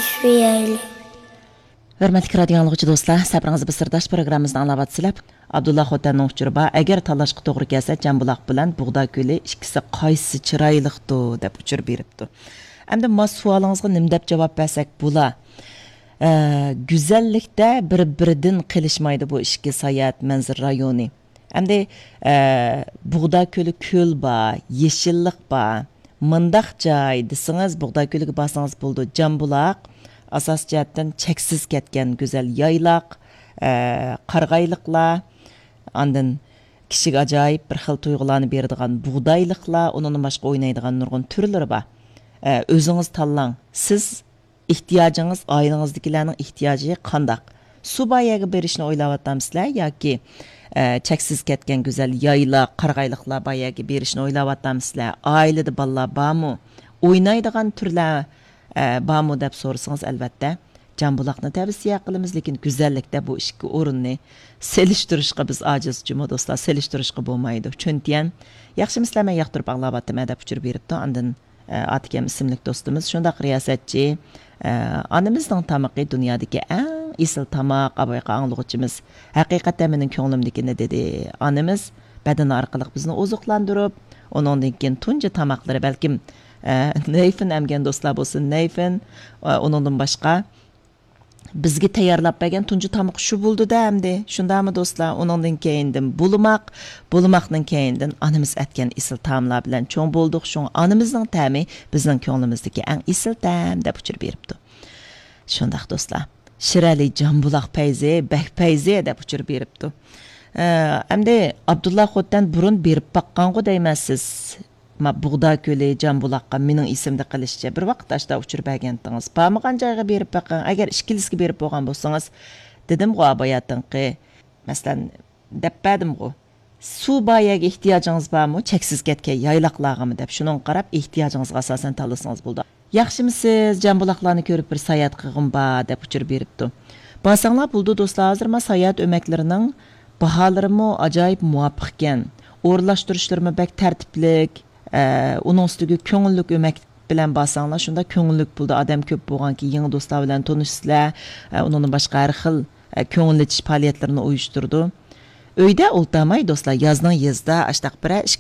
teşviyeli. Hörmətli radio dinləyicilər dostlar, səbrinizə bir sirdaş proqramımızı anlawatsızlar. Abdullah Xotanның uçurubu, əgər talashqa to'g'ri kelsa, Jambulaq bilan Bug'da ko'li ikkisi qaysi chiroyliqdi deb uchur beribdi. Endi mas savolingizga nim deb javob bersak bo'la. Güzellikdə bir-biridan qilishmaydi bu ikki sayohat manzir rayoni. Endi Bug'da ko'li ko'l bor, yeshillik bor. Mındaq joy desangiz Bug'da ko'liga borsangiz bo'ldi. Jambulaq asas jihatdan cheksiz ketgan go'zal yaylaq, qarg'ayliqlar, ondan kishiga ajoyib bir xil tuyg'ularni beradigan bug'doyliqlar, undan boshqa o'ynaydigan nurg'un turlari bor. O'zingiz tanlang. Siz ehtiyojingiz, oilangizdagilarning ehtiyoji qandaq? Subayaga berishni o'ylayapsizlar yoki cheksiz ketgan go'zal yaylaq, qarg'ayliqlar bayaga berishni o'ylayapsizlar? Oilada bolalar bormi? O'ynaydigan turlar bormi deb so'rasangiz albatta Jambulaqni tavsiya qilamiz, lekin go'zallikda bu ikki o'rinni selishtirishga biz ojiz juma do'stlar, selishtirishga bo'lmaydi. Chunki yaxshi mislarman yoqtirib anglabatdim deb uchur beribdi. Ondan Atikam ismli do'stimiz shundaq riyosatchi onamizning tamoqi dunyodagi eng esil tamoq aboyqa anglug'uchimiz. Haqiqatan mening ko'nglimdagini dedi. Onamiz badan orqali bizni oziqlantirib, uningdan keyin tunji tamoqlari balkim Neyfin emgen dostlar bo'lsin, Neyfin onundan boshqa bizga tayyorlab bergan tunji tamoq shu bo'ldi-da hamdi. Shundami do'stlar? Onundan keyindan bulmoqning keyindan onamiz atgan isil taomlar bilan cho'ng bo'ldik. Shu onamizning ta'mi bizning ko'nglimizdagi eng isil ta'm deb uchur beribdi. Shundaq do'stlar. Shirali Jambulaq payzi, bak payzi deb uchur beribdi. Hamdi Abdullah Xotdan burun berib baqqango deymansiz. Bug'da ko'li Jambulaqqa mening ismimda qilishcha bir vaqt tashda uchirib bergandingiz. Pamıgan joyga berib baqing. Agar ishkilisiga berib bo'lgan bo'lsangiz, dedim-ku abayatınqi. Masalan, debbadim-ku. Suv bayaga ehtiyojingiz bormi? Cheksiz ketgan yaylaqlargami deb shuning qarab ehtiyojingizga asosan tanlasangiz bo'ldi. Yaxshimisiz? Jambulaqlarni ko'rib bir sayohat qilg'im bor deb uchirib beribdi. Basanglar bo'ldi do'stlar, hozir men sayohat o'maklarining baholarimi ajoyib muvofiq ekan. O'rlashtirishlarimi bak tartiblik. Onun üstüge köngüllük ömek bilen basanglar, şunda köngüllük buldu. Adam köp boğan ki yeni dostlar bilen tanışsızlar. Onun başka her xil köngülletiş faaliyetlerini uyuşturdu. Öyde oltamay dostlar yazdan yazda açtaq bire